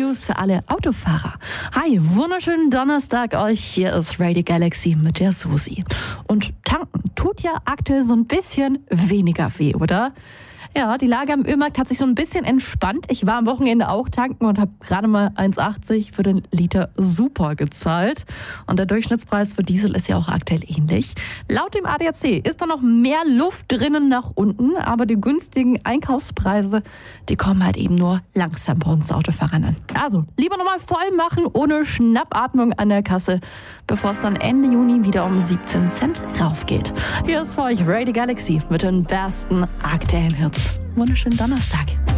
News für alle Autofahrer. Hi, wunderschönen Donnerstag euch. Hier ist Radio Galaxy mit der Susi. Und tanken tut ja aktuell so ein bisschen weniger weh, oder? Ja, die Lage am Ölmarkt hat sich so ein bisschen entspannt. Ich war am Wochenende auch tanken und habe gerade mal 1,80 für den Liter Super gezahlt. Und der Durchschnittspreis für Diesel ist ja auch aktuell ähnlich. Laut dem ADAC ist da noch mehr Luft drinnen nach unten, aber die günstigen Einkaufspreise, die kommen halt eben nur langsam bei uns Autofahrern an. Also, lieber nochmal voll machen ohne Schnappatmung an der Kasse, bevor es dann Ende Juni wieder um 17 Cent raufgeht. Hier ist für euch Radio Galaxy mit den besten aktuellen Hits. Wunderschönen Donnerstag.